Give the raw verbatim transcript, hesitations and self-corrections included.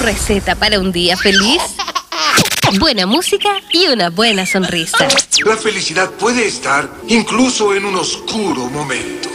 receta para un día feliz? Buena música y una buena sonrisa. La felicidad puede estar incluso en un oscuro momento.